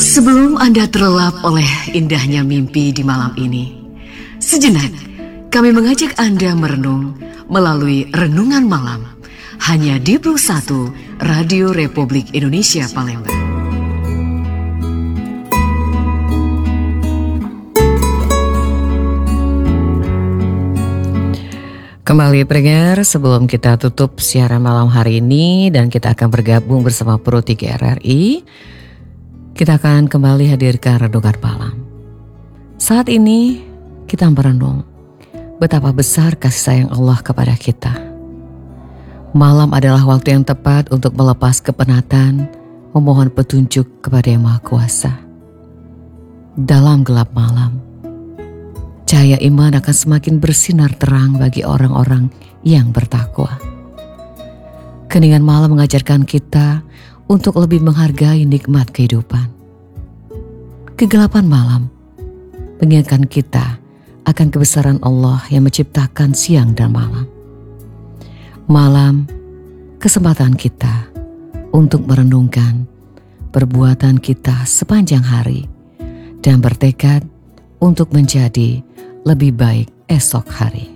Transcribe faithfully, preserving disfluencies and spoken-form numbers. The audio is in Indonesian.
Sebelum Anda terlelap oleh indahnya mimpi di malam ini, sejenak kami mengajak Anda merenung melalui Renungan Malam hanya di Plus satu Radio Republik Indonesia Palembang. Kembali pendengar, sebelum kita tutup siaran malam hari ini dan kita akan bergabung bersama Pro tiga R R I, kita akan kembali hadirkan Renungan Malam. Saat ini kita merenung betapa besar kasih sayang Allah kepada kita. Malam adalah waktu yang tepat untuk melepas kepenatan, memohon petunjuk kepada Yang Maha Kuasa. Dalam gelap malam, cahaya iman akan semakin bersinar terang bagi orang-orang yang bertakwa. Keningan malam mengajarkan kita untuk lebih menghargai nikmat kehidupan. Kegelapan malam mengingatkan kita akan kebesaran Allah yang menciptakan siang dan malam. Malam, kesempatan kita untuk merenungkan perbuatan kita sepanjang hari dan bertekad untuk menjadi lebih baik esok hari.